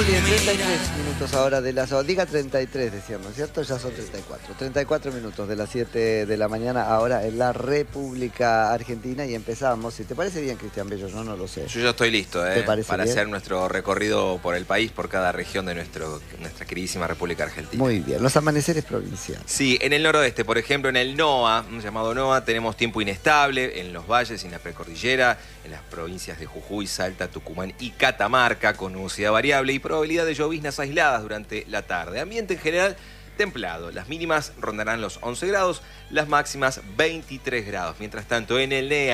Bien, 33 minutos ahora de las... Diga 33, decíamos, ¿cierto? Ya son 34. 34 minutos de las 7 de la mañana ahora en la República Argentina y empezamos. Si te parece bien, Cristian Bello, yo no lo sé. Yo ya estoy listo, para bien? Hacer nuestro recorrido por el país, por cada región de nuestra queridísima República Argentina. Muy bien, los amaneceres provinciales. Sí, en el noroeste, por ejemplo, en el NOA, llamado NOA, tenemos tiempo inestable en los valles y en la precordillera, en las provincias de Jujuy, Salta, Tucumán y Catamarca, con nubosidad variable y probabilidad de lloviznas aisladas durante la tarde. Ambiente en general templado. Las mínimas rondarán los 11 grados, las máximas 23 grados. Mientras tanto, en el NEA